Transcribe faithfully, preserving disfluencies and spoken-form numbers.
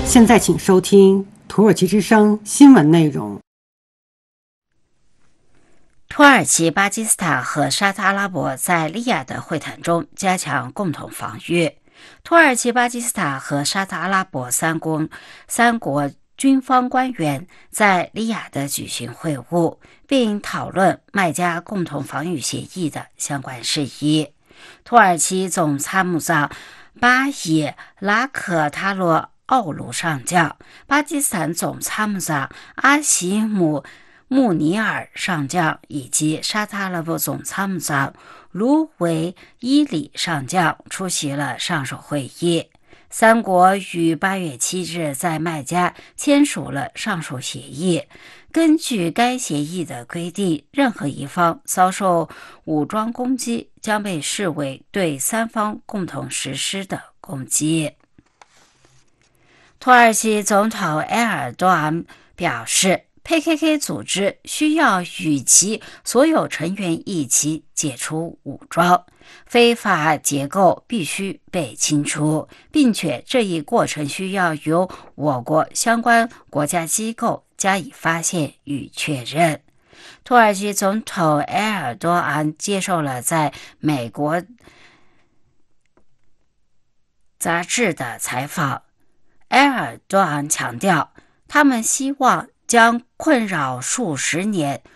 现在请收听土耳其之声新闻内容。 土耳其、巴基斯坦和沙特阿拉伯在利雅得会谈中加强共同防御。土耳其、巴基斯坦和沙特阿拉伯三国三国军方官员在利雅得举行会晤，并讨论麦加共同防御协议的相关事宜。土耳其总参谋长巴以拉克塔罗奥卢上将、巴基斯坦总参谋长阿西姆穆尼尔上将以及沙特阿拉伯总参谋长卢维伊里上将出席了上述会议。三国于八月七日在麦加签署了上述协议。根据该协议的规定，任何一方遭受武装攻击将被视为对三方共同实施的攻击。土耳其总统埃尔多安表示， P K K 组织需要与其所有成员一起解除武装，非法结构必须被清除，并且这一过程需要由我国相关国家机构加以发现与确认。土耳其总统埃尔多安接受了在美国杂志的采访，埃尔多安强调，他们希望将困扰数十年、